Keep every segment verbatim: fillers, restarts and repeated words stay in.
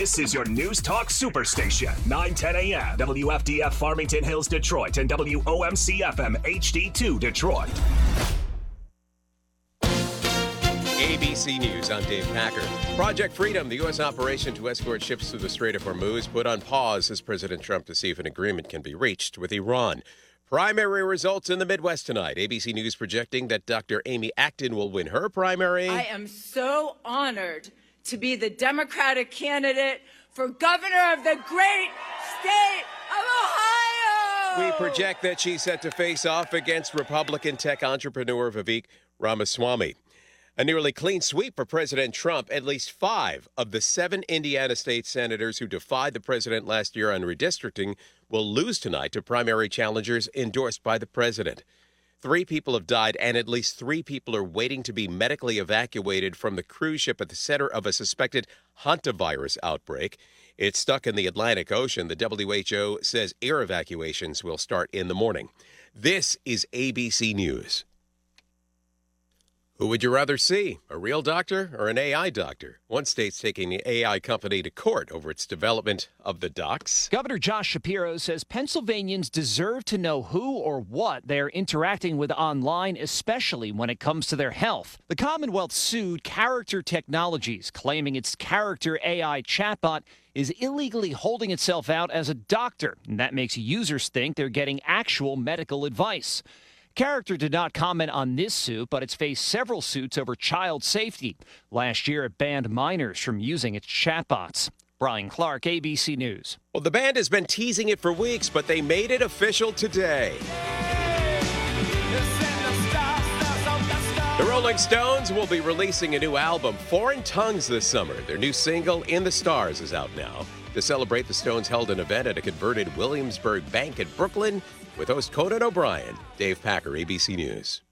This is your News Talk Superstation, nine ten a.m. W F D F Farmington Hills, Detroit, and W O M C F M H D two Detroit. A B C News, I'm Dave Packer. Project Freedom, the U S operation to escort ships through the Strait of Hormuz, put on pause as President Trump to see if an agreement can be reached with Iran. Primary results in the Midwest tonight. A B C News projecting that Doctor Amy Acton will win her primary. I am so honored to be the Democratic candidate for governor of the great state of Ohio. We project that she's set to face off against Republican tech entrepreneur Vivek Ramaswamy. A nearly clean sweep for President Trump. At least five of the seven Indiana state senators who defied the president last year on redistricting will lose tonight to primary challengers endorsed by the president. Three people have died, and at least three people are waiting to be medically evacuated from the cruise ship at the center of a suspected hantavirus outbreak. It's stuck in the Atlantic Ocean. The W H O says air evacuations will start in the morning. This is A B C News. Who would you rather see, a real doctor or an A I doctor? One state's taking the A I company to court over its development of the docs. Governor Josh Shapiro says Pennsylvanians deserve to know who or what they're interacting with online, especially when it comes to their health. The Commonwealth sued Character Technologies, claiming its Character A I chatbot is illegally holding itself out as a doctor, and that makes users think they're getting actual medical advice. Character did not comment on this suit, but it's faced several suits over child safety. Last year, it banned minors from using its chatbots. Brian Clark, A B C News. Well, the band has been teasing it for weeks, but they made it official today. The Rolling Stones will be releasing a new album, Foreign Tongues, this summer. Their new single, In the Stars, is out now. To celebrate, the Stones held an event at a converted Williamsburg bank in Brooklyn with host Conan O'Brien. Dave Packer, A B C News.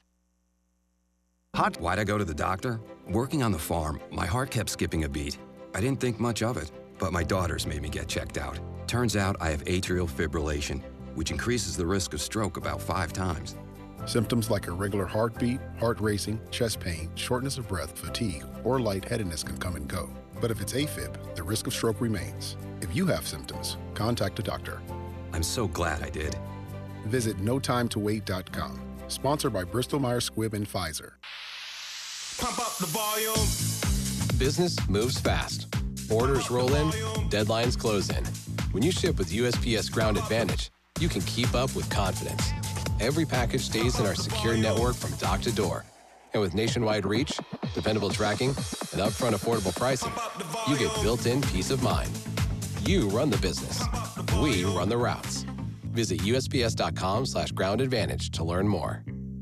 Hot. Why'd I go to the doctor? Working on the farm, my heart kept skipping a beat. I didn't think much of it, but my daughters made me get checked out. Turns out I have atrial fibrillation, which increases the risk of stroke about five times. Symptoms like irregular heartbeat, heart racing, chest pain, shortness of breath, fatigue, or lightheadedness can come and go. But if it's AFib, the risk of stroke remains. If you have symptoms, contact a doctor. I'm so glad I did. Visit no time to wait dot com. Sponsored by Bristol Myers Squibb and Pfizer. Pump up the volume. Business moves fast. Orders roll in, deadlines close in. When you ship with U S P S Ground Advantage, you can keep up with confidence. Every package stays in our secure network from dock to door. And with nationwide reach, dependable tracking, and upfront affordable pricing, you get built-in peace of mind. You run the business. We run the routes. Visit U S P S dot com slash ground advantage to learn more.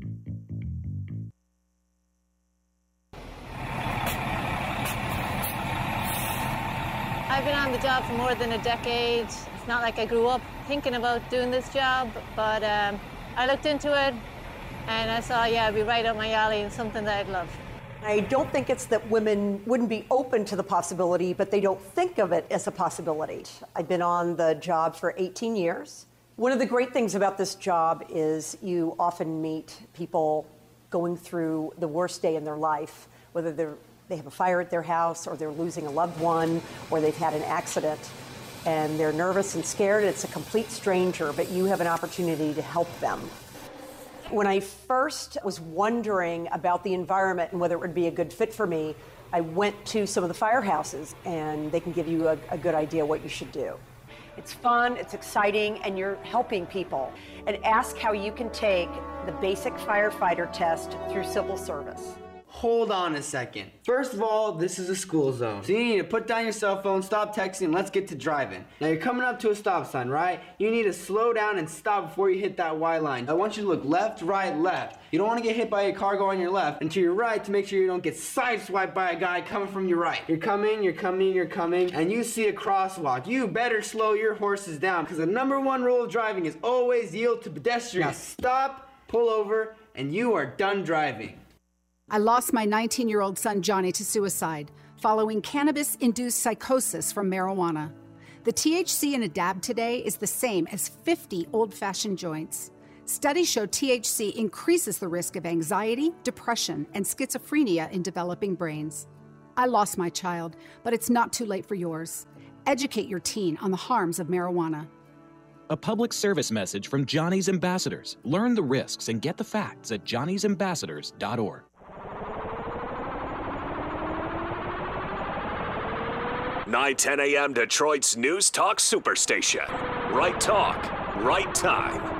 I've been on the job for more than a decade. It's not like I grew up thinking about doing this job, but um, I looked into it and I saw, yeah, it'd be right up my alley and something that I'd love. I don't think it's that women wouldn't be open to the possibility, but they don't think of it as a possibility. I've been on the job for eighteen years. One of the great things about this job is you often meet people going through the worst day in their life, whether they're, they have a fire at their house or they're losing a loved one or they've had an accident, and they're nervous and scared. It's a complete stranger, but you have an opportunity to help them. When I first was wondering about the environment and whether it would be a good fit for me, I went to some of the firehouses, and they can give you a, a good idea what you should do. It's fun, it's exciting, and you're helping people. And ask how you can take the basic firefighter test through civil service. Hold on a second. First of all, this is a school zone. So you need to put down your cell phone, stop texting, and let's get to driving. Now you're coming up to a stop sign, right? You need to slow down and stop before you hit that Y line. I want you to look left, right, left. You don't want to get hit by a car going on your left, and to your right to make sure you don't get sideswiped by a guy coming from your right. You're coming, you're coming, you're coming, and you see a crosswalk. You better slow your horses down, because the number one rule of driving is always yield to pedestrians. Now stop, pull over, and you are done driving. I lost my nineteen-year-old son, Johnny, to suicide following cannabis-induced psychosis from marijuana. The T H C in a dab today is the same as fifty old-fashioned joints. Studies show T H C increases the risk of anxiety, depression, and schizophrenia in developing brains. I lost my child, but it's not too late for yours. Educate your teen on the harms of marijuana. A public service message from Johnny's Ambassadors. Learn the risks and get the facts at johnny's ambassadors dot org. nine ten a.m. Detroit's News Talk Superstation. Right talk, right time.